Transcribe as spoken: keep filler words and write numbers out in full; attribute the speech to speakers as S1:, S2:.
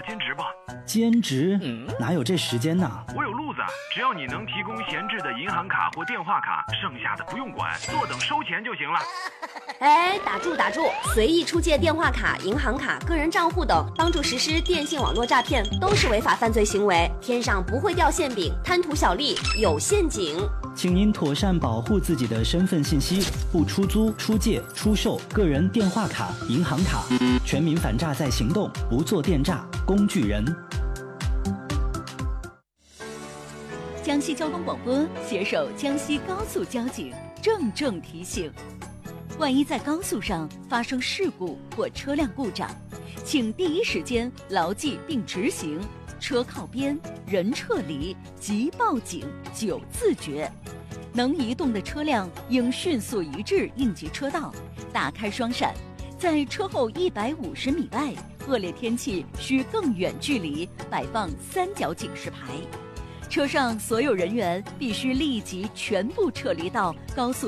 S1: 兼职吧。
S2: 兼职？嗯，哪有这时间呢？
S1: 我有路子，只要你能提供闲置的银行卡或电话卡，剩下的不用管，坐等收钱就行了。
S3: 哎，打住打住！随意出借电话卡、银行卡、个人账户等，帮助实施电信网络诈骗，都是违法犯罪行为。天上不会掉馅饼，贪图小利有陷阱。
S2: 请您妥善保护自己的身份信息，不出租、出借、出售个人电话卡、银行卡。全民反诈在行动，不做电诈工具人。
S4: 江西交通广播携手江西高速交警郑重提醒：万一在高速上发生事故或车辆故障，请第一时间牢记并执行车靠边、人撤离、即报警九字诀。能移动的车辆应迅速移至应急车道，打开双闪，在车后一百五十米外，恶劣天气需更远距离摆放三角警示牌。车上所有人员必须立即全部撤离到高速